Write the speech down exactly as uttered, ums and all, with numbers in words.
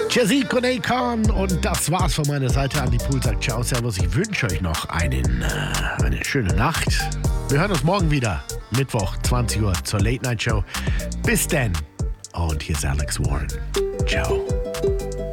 Jazik und Akon und das war's von meiner Seite. Andi Pool sagt ciao, servus. Ich wünsche euch noch einen, äh, eine schöne Nacht. Wir hören uns morgen wieder, Mittwoch, zwanzig Uhr, zur Late Night Show. Bis dann. Und hier ist Alex Warren. Ciao.